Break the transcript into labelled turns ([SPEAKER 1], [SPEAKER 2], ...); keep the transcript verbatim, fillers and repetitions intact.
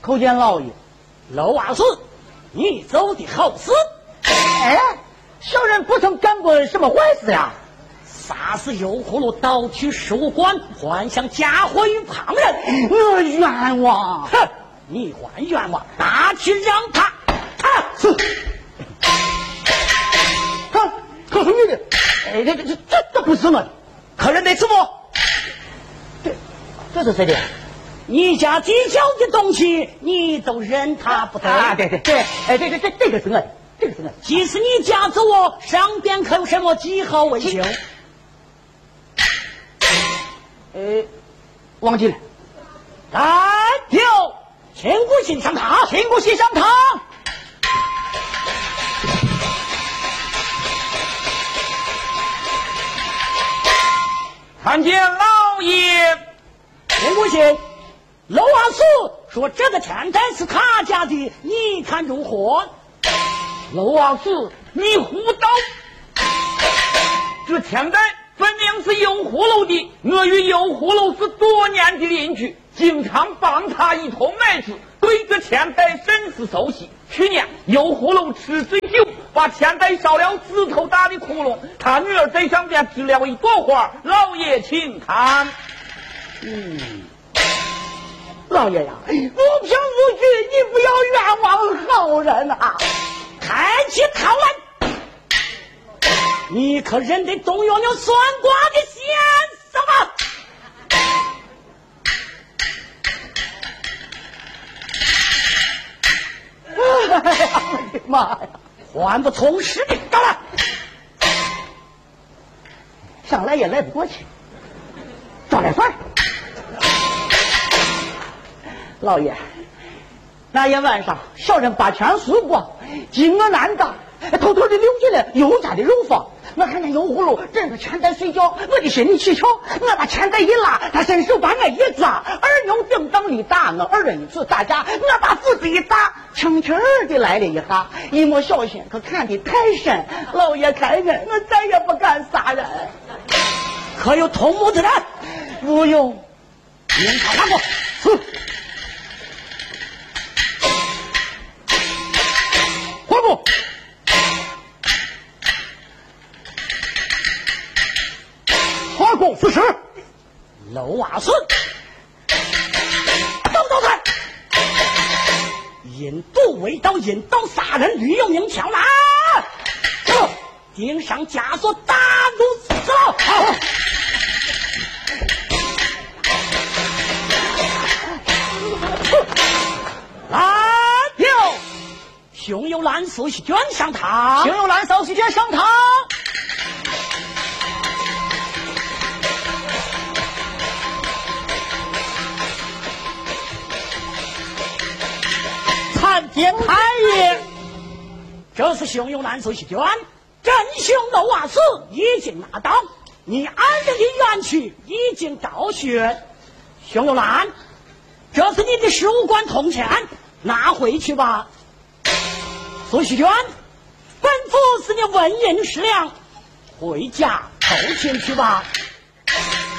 [SPEAKER 1] 叩见老爷。
[SPEAKER 2] 娄瓦斯，你走的好事。
[SPEAKER 1] 哎，小人不曾干过什么坏事呀。
[SPEAKER 2] 杀死油葫芦，盗取书馆，幻想嫁祸于旁人，
[SPEAKER 1] 我冤枉！
[SPEAKER 2] 哼，你还冤枉？拿去让他！啊，
[SPEAKER 1] 是。看，可是你的，哎，这这这这这不是我的，
[SPEAKER 2] 客人得什么？
[SPEAKER 1] 这这是谁的？
[SPEAKER 2] 你家几小的东西，你都忍他不得
[SPEAKER 1] 啊！对对对，哎，这这这这个是我的，这个是我的。
[SPEAKER 2] 即使你家走我，上边可有什么记号为凭？
[SPEAKER 1] 呃，忘记了。
[SPEAKER 2] 来，有，千古信上堂，
[SPEAKER 1] 千古信上堂。
[SPEAKER 3] 参见老爷。
[SPEAKER 2] 千古信，娄王叔说这个钱袋是他家的，你看如何？
[SPEAKER 3] 娄王叔，你胡捣！这钱袋分明是油葫芦的，我与油葫芦是多年的邻居，经常帮他一同买字，对这钱袋甚是熟悉。去年油葫芦吃醉酒，把钱袋烧了指头大的窟窿，他女儿在上边织了一朵花，老爷请看。
[SPEAKER 1] 嗯，老爷呀，无凭无据，你不要冤枉好人啊！
[SPEAKER 2] 开启考问，你可认得动用了算卦的先生吗？
[SPEAKER 1] 哎呀，我的妈呀！
[SPEAKER 2] 还不从实的到了，
[SPEAKER 1] 上来也来不过去，找点饭。老爷，那夜晚上，小人把钱输光，惊愕难当，偷偷的溜进了尤家的肉房。我看见油葫芦枕着钱袋睡觉，我的心里蹊跷，我把钱袋一拉，他伸手把我一抓，二牛正当里打我，二人一次打架，我把斧子一打，轻轻的来了一下，一不小心可看得太深，老爷开恩，我再也不敢杀人。
[SPEAKER 2] 可有同谋之人？
[SPEAKER 1] 不用，
[SPEAKER 2] 您看看过。
[SPEAKER 1] 是。回部。花公四十，
[SPEAKER 2] 娄瓦顺，刀刀菜，引渡为刀，引刀杀人，屡有名枪啦！走，顶上枷锁，打入死牢。好。来，有兄有兰寿喜卷上堂，
[SPEAKER 1] 兄有兰寿喜卷上堂。
[SPEAKER 2] 参见太爷，这是兄有兰寿喜卷，真兄娄瓦斯已经拿到，你二人的冤屈已经昭雪。兄有兰，这是你的十五贯铜钱，拿回去吧。寿喜卷，吩咐是你纹银十两，回家投进去吧。